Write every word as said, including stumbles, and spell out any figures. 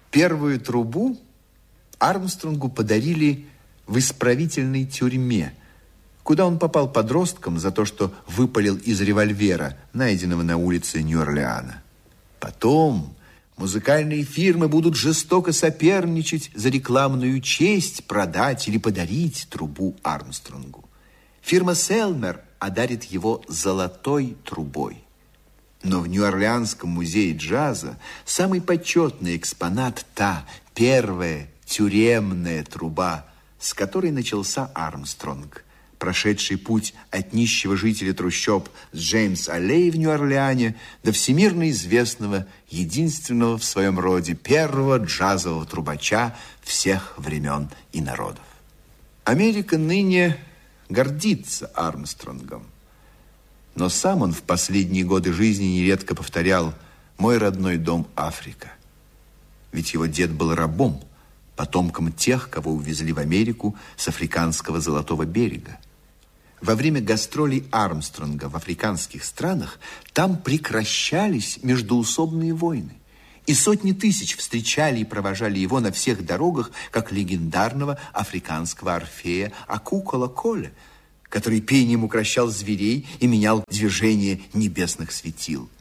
Первую трубу Армстронгу подарили в исправительной тюрьме, куда он попал подростком за то, что выпалил из револьвера, найденного на улице Нью-Орлеана. Потом музыкальные фирмы будут жестоко соперничать за рекламную честь продать или подарить трубу Армстронгу. Фирма Селмер одарит его золотой трубой. Но в Нью-Орлеанском музее джаза самый почетный экспонат – та первая тюремная труба, с которой начался Армстронг, прошедший путь от нищего жителя трущоб с Джеймс-аллеи в Нью-Орлеане до всемирно известного, единственного в своем роде первого джазового трубача всех времен и народов. Америка ныне гордится Армстронгом, но сам он в последние годы жизни нередко повторял: «Мой родной дом Африка». Ведь его дед был рабом, потомком тех, кого увезли в Америку с африканского Золотого берега. Во время гастролей Армстронга в африканских странах там прекращались междоусобные войны, и сотни тысяч встречали и провожали его на всех дорогах, как легендарного африканского орфея Аку-Колоколе, который пением укрощал зверей и менял движение небесных светил.